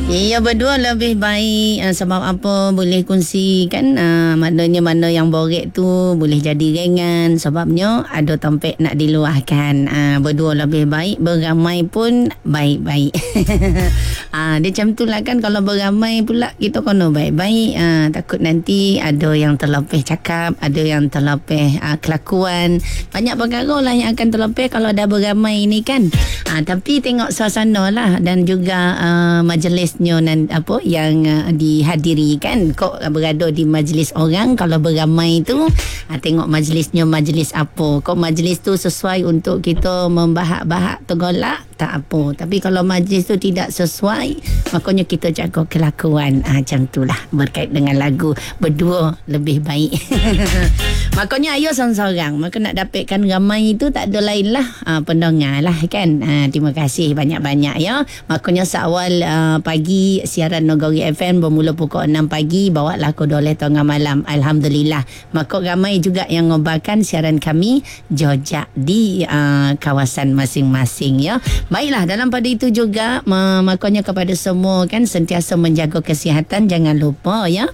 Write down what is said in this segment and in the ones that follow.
Ya, berdua lebih baik. Sebab apa, boleh kongsikan maknanya mana yang borek tu boleh jadi ringan. Sebabnya ada topik nak diluahkan. Berdua lebih baik, beramai pun baik-baik. Dia macam tu lah kan. Kalau beramai pula kita kena baik-baik. Takut nanti ada yang terlepih cakap, ada yang terlepih kelakuan. Banyak perkara lah yang akan terlepih kalau dah beramai ni kan. Tapi tengok suasana lah, dan juga majlisnya apa yang dihadiri kan. Kok berada di majlis orang, kalau beramai tu tengok majlisnya majlis apa. Kok majlis tu sesuai untuk kita membahak-bahak tergolak, tak apa. Tapi kalau majlis tu tidak sesuai, makanya kita jaga kelakuan. Macam tu lah berkait dengan lagu Berdua Lebih Baik. Makanya ayo seorang-seorang. Maka nak dapatkan ramai itu tak ada lain lah, pendengar lah kan. Terima kasih banyak-banyak ya. Makanya seawal pagi siaran Nagori FM bermula pukul 6 pagi, bawa lah ke 12 tengah malam. Alhamdulillah. Maka ramai juga yang ngobarkan siaran kami jojak di kawasan masing-masing ya. Baiklah, dalam pada itu juga makanya kepada semua kan sentiasa menjaga kesihatan, jangan lupa ya.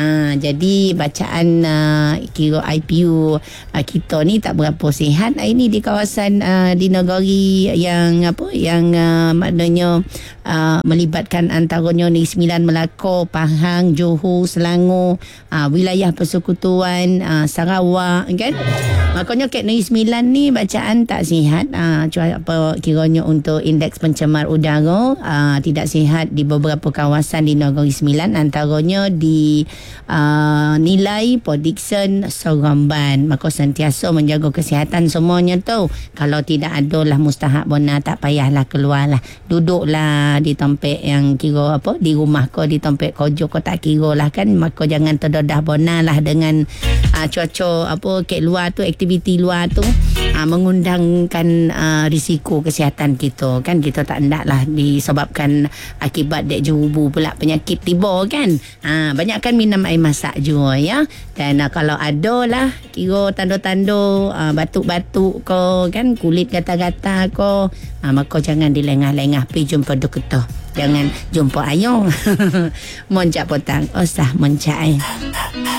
Jadi bacaan kira IPU kita ni tak berapa sihat ini di kawasan di negeri yang apa yang maknanya melibatkan antaranya Negeri Sembilan, Melaka, Pahang, Johor, Selangor, wilayah persekutuan Sarawak kan. Makanya kat Negeri Sembilan ni bacaan tak sihat. Apa kiranya untuk indeks pencemar udara tidak sihat di beberapa kawasan di Negeri Sembilan, antaranya di nilai Podikson Seremban. Maka sentiasa menjaga kesihatan semuanya tu. Kalau tidak ada lah mustahak bona, tak payahlah keluar lah, duduklah di tempat yang kira apa, di rumah kau, di tempat kerja kau, tak kira lah kan. Maka jangan terdedah bona lah dengan cuaca apa kat luar tu, aktiviti luar tu mengundangkan risiko kesihatan kita kan. Kita tak nak lah disebabkan akibat dek jerubu pula penyakit tiba kan. Banyakkan minum air masak juga ya. Dan kalau ada lah kira tanda-tanda batuk-batuk ko kan, kulit gatal-gatal ko, maka jangan dilengah-lengah pergi jumpa doktor. Jangan jumpa ayong. Moncak petang, usah moncak